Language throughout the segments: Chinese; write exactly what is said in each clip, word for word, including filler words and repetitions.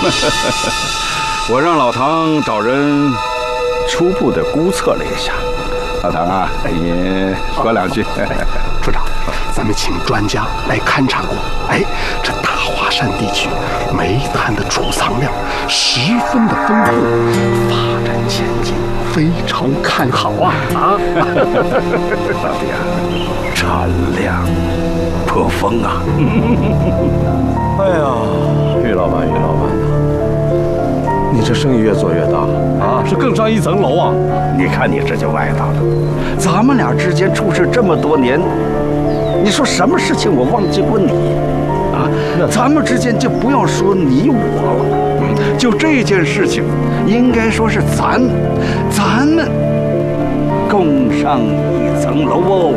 我让老唐找人初步的估测了一下。老唐啊，你说两句。 处长，咱们请专家来勘察过，哎，这大华山地区煤炭的储藏量十分的丰富，发展前景非常看好啊！啊， 老弟啊，产量颇丰啊！ 哎呀，于老板，于老板呐，你这生意越做越大啊，是更上一层楼啊！ 你看你这就歪道了，咱们俩之间处事这么多年。你说什么事情我忘记过你啊？咱们之间就不要说你我了，就这件事情，应该说是咱，咱们共上一层楼哦。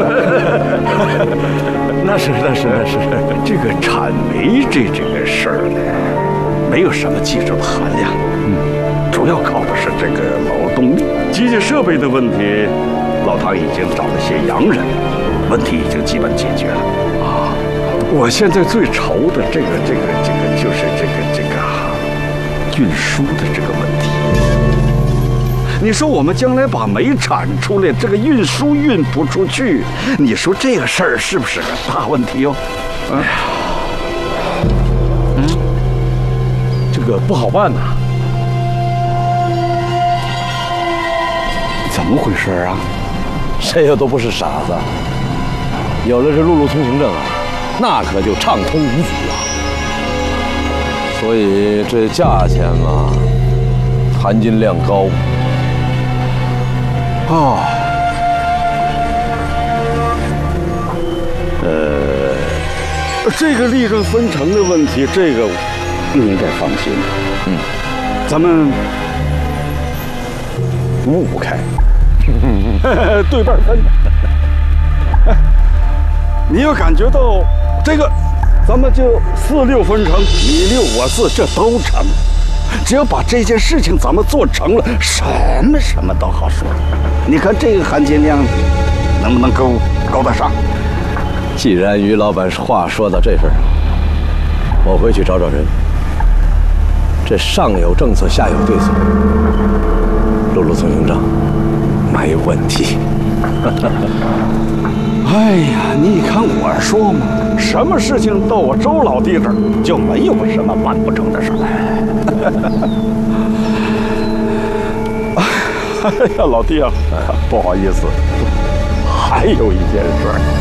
那是那是那是， 这个产煤这这个事儿呢，没有什么技术的含量，嗯，主要靠的是这个劳动力、机械设备的问题。老唐已经找了些洋人。问题已经基本解决了啊！我现在最愁的这个、这个、这个，就是这个、这个运输的这个问题。你说我们将来把煤产出来，这个运输运不出去，你说这个事儿是不是个大问题哟？哎呀， 嗯，这个不好办呐。 怎么回事啊？ 谁又都不是傻子。有了这陆路通行证啊，那可就畅通无阻了。所以这价钱嘛，含金量高。 哦，呃，这个利润分成的问题，这个你应该放心。嗯，咱们五五开，对半分。你要感觉到这个，咱们就四六分成，你六我四，这都成。只要把这件事情咱们做成了，什么什么都好说。你看这个含金量能不能够够得上？ 既然于老板话说到这份上，我回去找找人。这上有政策，下有对策。陆路通行证没问题。 哎呀，你看我说嘛，什么事情到我周老弟这儿就没有什么办不成的事儿。哎呀，老弟啊，不好意思，还有一件事儿，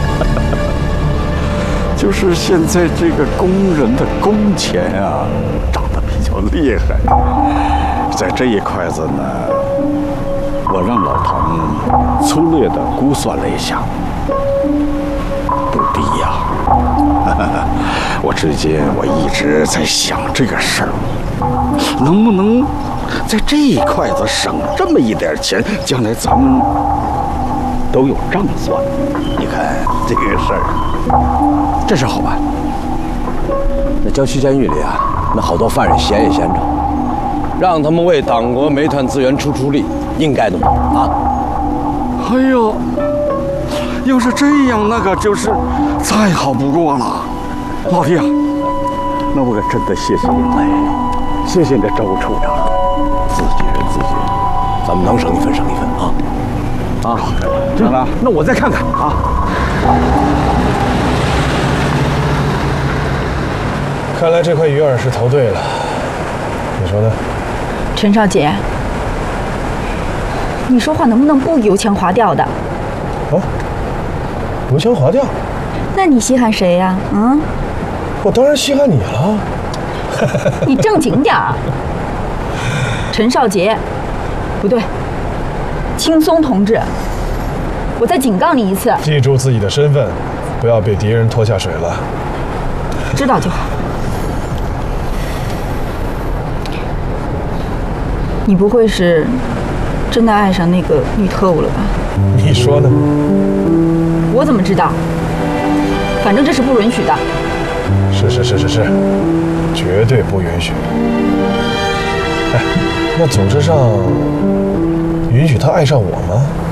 就是现在这个工人的工钱啊，涨得比较厉害。在这一块子呢，我让老唐粗略的估算了一下。不低呀！我最近我一直在想这个事儿，能不能在这一块子省这么一点钱，将来咱们都有账算。你看这个事儿， 这事好办。那郊区监狱里啊，那好多犯人闲也闲着，让他们为党国煤炭资源出出力，应该的嘛啊！ 哎呦！要是这样，那可就是再好不过了，老弟啊，那我可真的谢谢你了，谢谢你的周处长，自己人自己人， 咱们能省一分省一分啊！啊， 行了， 那我再看看啊。 看来这块鱼饵是投对了，你说呢？ 陈少杰，你说话能不能不油腔滑调的？ 哦。油腔滑调？ 那你稀罕谁呀？嗯， 我当然稀罕你了。 你正经点儿。陈少杰，不对，青松同志，我再警告你一次， 记住自己的身份，不要被敌人拖下水了。 知道就好。你不会是真的爱上那个女特务了吧？ 你说呢？ 我怎么知道？反正这是不允许的。 是是是是是，绝对不允许。哎，那组织上允许他爱上我吗？